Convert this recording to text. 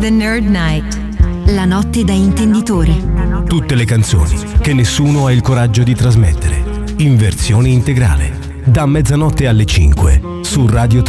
The Nerd Night. La notte da intenditore. Tutte le canzoni che nessuno ha il coraggio di trasmettere. In versione integrale. Da mezzanotte alle 5 su Radio 3.